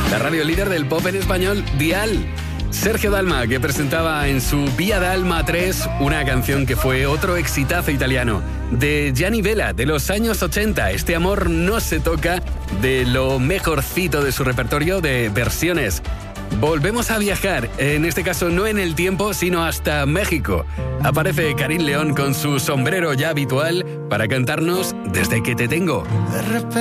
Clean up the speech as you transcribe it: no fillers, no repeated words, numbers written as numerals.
la radio líder del pop en español, Dial. Sergio Dalma, que presentaba en su Via Dalma 3 una canción que fue otro exitazo italiano, de Gianni Vella, de los años 80. Este amor no se toca, de lo mejorcito de su repertorio de versiones. Volvemos a viajar, en este caso no en el tiempo, sino hasta México. Aparece Karim León con su sombrero ya habitual para cantarnos Desde que te tengo.